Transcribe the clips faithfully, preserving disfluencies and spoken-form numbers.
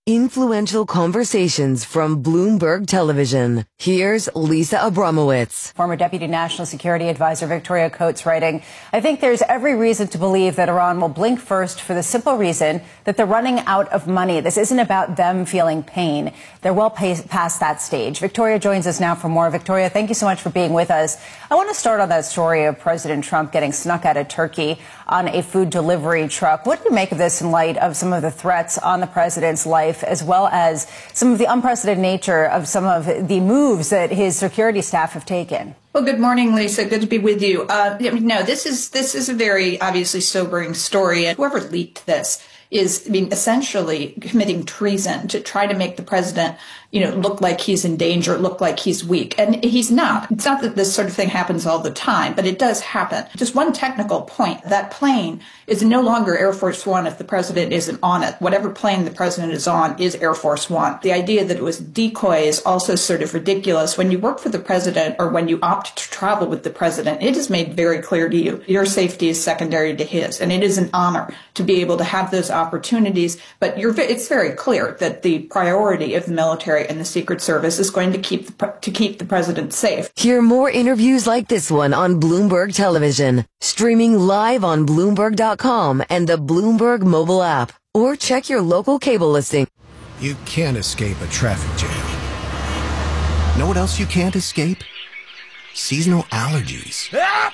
Influential conversations from Bloomberg Television. Here's Lisa Abramowitz. Former Deputy National Security Advisor Victoria Coates writing, I think there's every reason to believe that Iran will blink first for the simple reason that they're running out of money. This isn't about them feeling pain. They're well past that stage. Victoria joins us now for more. Victoria, thank you so much for being with us. I want to start on that story of President Trump getting snuck out of Turkey on a food delivery truck. What do you make of this in light of some of the threats on the president's life, as well as some of the unprecedented nature of some of the moves that his security staff have taken? Well, good morning, Lisa. Good to be with you. Uh, no, this is this is a very obviously sobering story. And whoever leaked this is, I mean, essentially committing treason to try to make the president, you know, look like he's in danger, look like he's weak. And he's not. It's not that this sort of thing happens all the time, but it does happen. Just one technical point. That plane is no longer Air Force One if the president isn't on it. Whatever plane the president is on is Air Force One. The idea that it was decoy is also sort of ridiculous. When you work for the president or when you opt to travel with the president, it is made very clear to you your safety is secondary to his. And it is an honor to be able to have those opportunities. But you're, it's very clear that the priority of the military and the Secret Service is going to keep the, to keep the president safe. Hear more interviews like this one on Bloomberg Television, streaming live on Bloomberg dot com and the Bloomberg mobile app, or check your local cable listing. You can't escape a traffic jam. Know what else you can't escape? Seasonal allergies.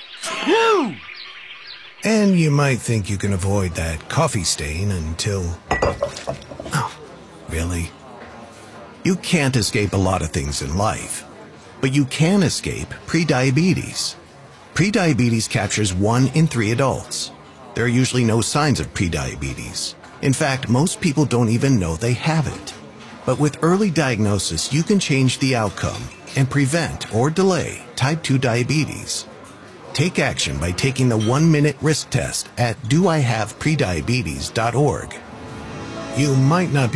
And you might think you can avoid that coffee stain until... Oh, really? You can't escape a lot of things in life, but you can escape prediabetes. Prediabetes captures one in three adults. There are usually no signs of prediabetes. In fact, most people don't even know they have it. But with early diagnosis, you can change the outcome and prevent or delay type two diabetes. Take action by taking the one-minute risk test at do I have prediabetes dot org. You might not be